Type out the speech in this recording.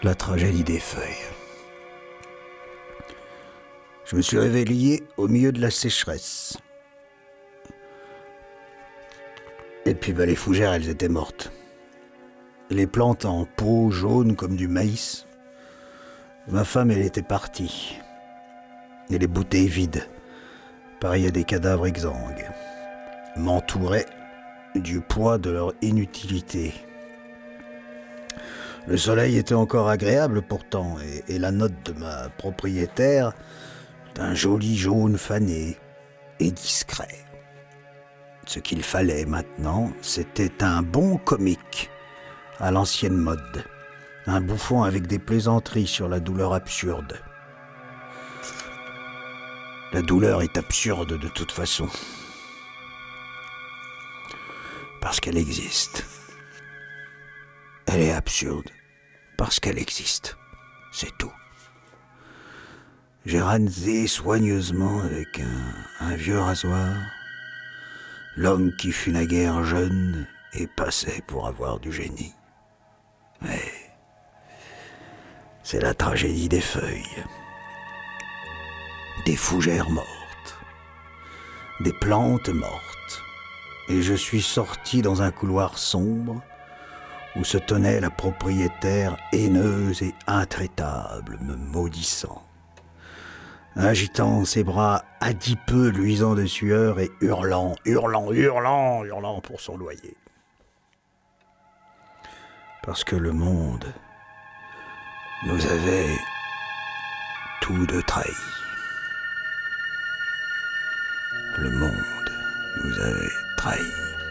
La tragédie des feuilles. Je me suis réveillé au milieu de la sécheresse. Et puis les fougères, elles étaient mortes. Les plantes en pot jaune comme du maïs. Ma femme, elle était partie. Et les bouteilles vides, pareil à des cadavres exsangues, m'entouraient du poids de leur inutilité. Le soleil était encore agréable pourtant, et la note de ma propriétaire d'un joli jaune fané et discret. Ce qu'il fallait maintenant, c'était un bon comique à l'ancienne mode, un bouffon avec des plaisanteries sur la douleur absurde. La douleur est absurde de toute façon, parce qu'elle existe. Elle est absurde parce qu'elle existe, c'est tout. J'ai rasé soigneusement avec un vieux rasoir l'homme qui fut naguère jeune et passait pour avoir du génie. Mais c'est la tragédie des feuilles, des fougères mortes, des plantes mortes, et je suis sorti dans un couloir sombre où se tenait la propriétaire haineuse et intraitable, me maudissant, agitant ses bras adipeux luisants de sueur et hurlant pour son loyer. Parce que le monde nous avait tous deux trahis. Le monde nous avait trahis.